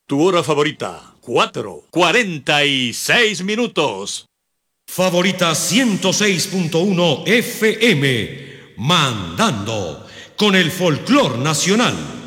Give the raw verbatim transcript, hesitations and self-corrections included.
Tu hora favorita, cuatro, cuarenta y seis minutos. Favorita ciento seis punto uno F M, mandando con el folclor nacional.